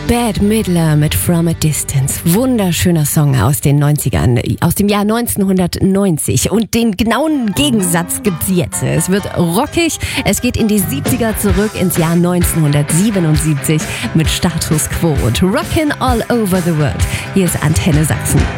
Bette Midler mit From a Distance. Wunderschöner Song aus den 90ern, aus dem Jahr 1990. Und den genauen Gegensatz gibt's jetzt. Es wird rockig, es geht in die 70er zurück ins Jahr 1977 mit Status Quo und Rockin' All Over the World. Hier ist Antenne Sachsen.